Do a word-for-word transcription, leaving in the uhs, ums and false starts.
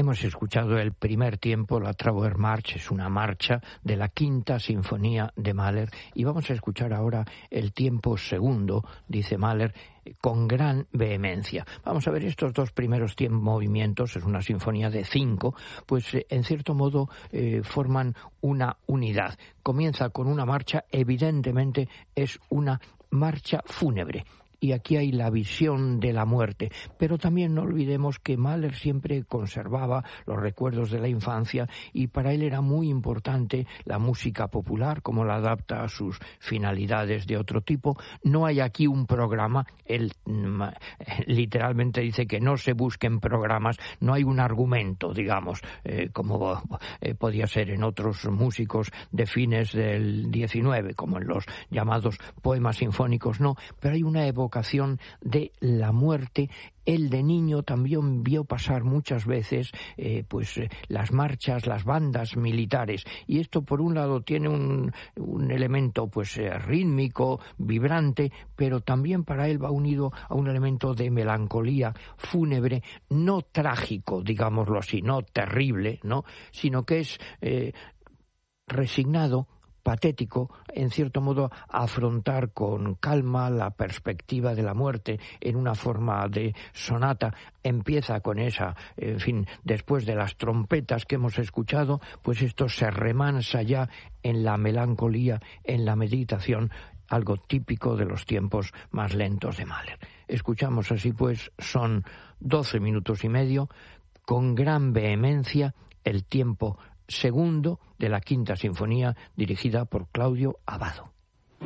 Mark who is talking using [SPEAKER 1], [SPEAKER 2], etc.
[SPEAKER 1] Hemos escuchado el primer tiempo, la Trauermarsch, es una marcha de la Quinta Sinfonía de Mahler, y vamos a escuchar ahora el tiempo segundo, dice Mahler, con gran vehemencia. Vamos a ver estos dos primeros tiempos, movimientos, es una sinfonía de cinco, pues eh, en cierto modo eh, forman una unidad. Comienza con una marcha, evidentemente es una marcha fúnebre. Y aquí hay la visión de la muerte. Pero también no olvidemos que Mahler siempre conservaba los recuerdos de la infancia y para él era muy importante la música popular, como la adapta a sus finalidades de otro tipo. No hay aquí un programa, él literalmente dice que no se busquen programas, no hay un argumento, digamos, eh, como eh, podía ser en otros músicos de fines del diecinueve, como en los llamados poemas sinfónicos, no, pero hay una evocación de la muerte. Él de niño también vio pasar muchas veces eh, pues eh, las marchas, las bandas militares, y esto por un lado tiene un, un elemento pues eh, rítmico, vibrante, pero también para él va unido a un elemento de melancolía fúnebre, no trágico, digámoslo así, no terrible, no, sino que es eh, resignado, patético, en cierto modo, afrontar con calma la perspectiva de la muerte en una forma de sonata. Empieza con esa, en fin, después de las trompetas que hemos escuchado, pues esto se remansa ya en la melancolía, en la meditación, algo típico de los tiempos más lentos de Mahler. Escuchamos así pues, son doce minutos y medio, con gran vehemencia, el tiempo segundo de la Quinta Sinfonía, dirigida por Claudio Abbado.